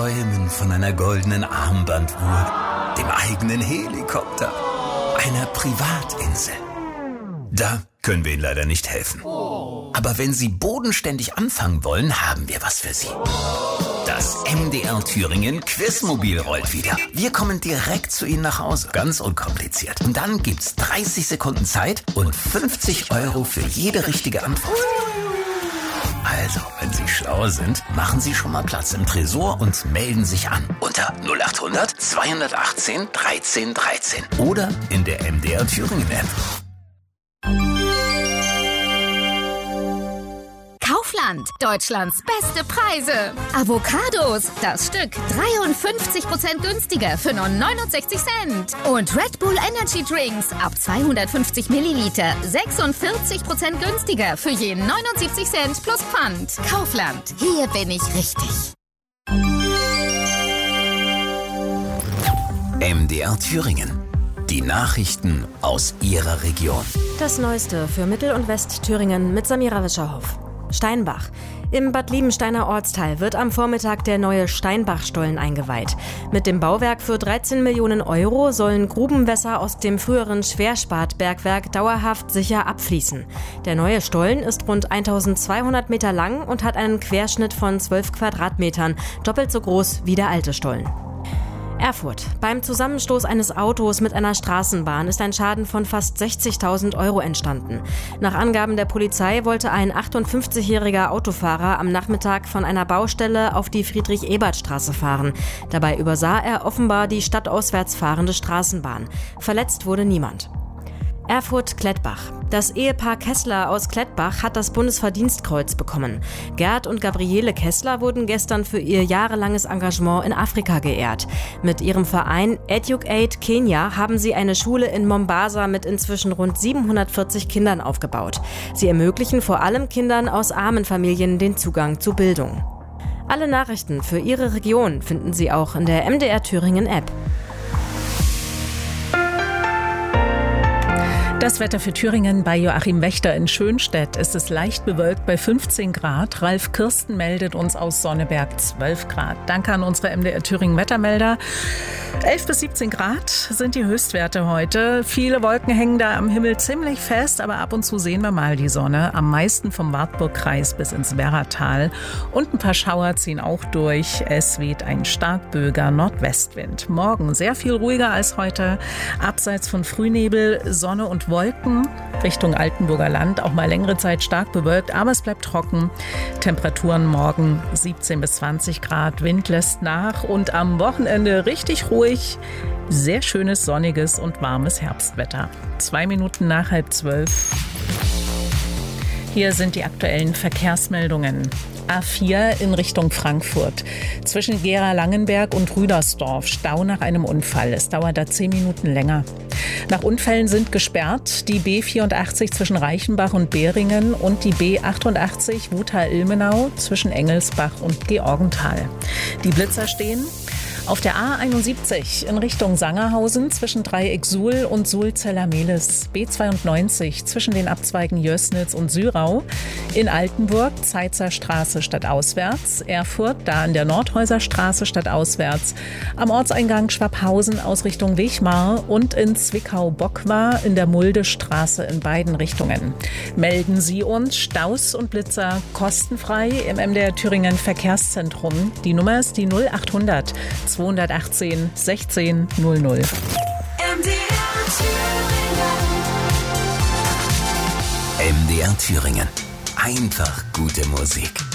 träumen von einer goldenen Armbanduhr, dem eigenen Helikopter, einer Privatinsel. Da können wir Ihnen leider nicht helfen. Aber wenn Sie bodenständig anfangen wollen, haben wir was für Sie. Das MDR Thüringen Quizmobil rollt wieder. Wir kommen direkt zu Ihnen nach Hause. Ganz unkompliziert. Und dann gibt's 30 Sekunden Zeit und 50 € für jede richtige Antwort. Also, wenn Sie schlau sind, machen Sie schon mal Platz im Tresor und melden sich an. Unter 0800 218 1313 oder in der MDR Thüringen App. Kaufland, Deutschlands beste Preise. Avocados, das Stück 53% günstiger für nur 69 Cent. Und Red Bull Energy Drinks ab 250 Milliliter 46% günstiger für je 79 Cent plus Pfand. Kaufland, hier bin ich richtig. MDR Thüringen. Die Nachrichten aus Ihrer Region. Das Neueste für Mittel- und Westthüringen mit Samira Wischerhoff. Steinbach. Im Bad Liebensteiner Ortsteil wird am Vormittag der neue Steinbach-Stollen eingeweiht. Mit dem Bauwerk für 13 Millionen € sollen Grubenwässer aus dem früheren Schwerspat-Bergwerk dauerhaft sicher abfließen. Der neue Stollen ist rund 1200 Meter lang und hat einen Querschnitt von 12 Quadratmetern, doppelt so groß wie der alte Stollen. Erfurt. Beim Zusammenstoß eines Autos mit einer Straßenbahn ist ein Schaden von fast 60.000 € entstanden. Nach Angaben der Polizei wollte ein 58-jähriger Autofahrer am Nachmittag von einer Baustelle auf die Friedrich-Ebert-Straße fahren. Dabei übersah er offenbar die stadtauswärts fahrende Straßenbahn. Verletzt wurde niemand. Erfurt-Klettbach. Das Ehepaar Kessler aus Klettbach hat das Bundesverdienstkreuz bekommen. Gerd und Gabriele Kessler wurden gestern für ihr jahrelanges Engagement in Afrika geehrt. Mit ihrem Verein Educate Kenya haben sie eine Schule in Mombasa mit inzwischen rund 740 Kindern aufgebaut. Sie ermöglichen vor allem Kindern aus armen Familien den Zugang zu Bildung. Alle Nachrichten für Ihre Region finden Sie auch in der MDR Thüringen App. Das Wetter für Thüringen bei Joachim Wächter in Schönstedt. Es ist leicht bewölkt bei 15 Grad. Ralf Kirsten meldet uns aus Sonneberg 12 Grad. Danke an unsere MDR Thüringen Wettermelder. 11 bis 17 Grad sind die Höchstwerte heute. Viele Wolken hängen da am Himmel ziemlich fest, aber ab und zu sehen wir mal die Sonne. Am meisten vom Wartburgkreis bis ins Werratal. Und ein paar Schauer ziehen auch durch. Es weht ein stark böiger Nordwestwind. Morgen sehr viel ruhiger als heute. Abseits von Frühnebel, Sonne und Wolken. Richtung Altenburger Land auch mal längere Zeit stark bewölkt, aber es bleibt trocken. Temperaturen morgen 17 bis 20 Grad. Wind lässt nach und am Wochenende richtig ruhig. Sehr schönes, sonniges und warmes Herbstwetter. 2 Minuten nach 11:30. Hier sind die aktuellen Verkehrsmeldungen. A4 in Richtung Frankfurt. Zwischen Gera-Langenberg und Rüdersdorf Stau nach einem Unfall. Es dauert da 10 Minuten länger. Nach Unfällen sind gesperrt die B84 zwischen Reichenbach und Beringen und die B88 Wutha-Ilmenau zwischen Engelsbach und Georgenthal. Die Blitzer stehen auf der A71 in Richtung Sangerhausen zwischen Dreieck Suhl und Suhl-Zellermehlis. B92 zwischen den Abzweigen Jößnitz und Syrau. In Altenburg Zeitzer Straße stadtauswärts. Erfurt da an der Nordhäuser Straße stadtauswärts. Am Ortseingang Schwabhausen aus Richtung Wechmar und in Zwickau-Bockwar in der Muldestraße in beiden Richtungen. Melden Sie uns Staus und Blitzer kostenfrei im MDR Thüringen Verkehrszentrum. Die Nummer ist die 0800 218 16 00. MDR Thüringen. Einfach gute Musik.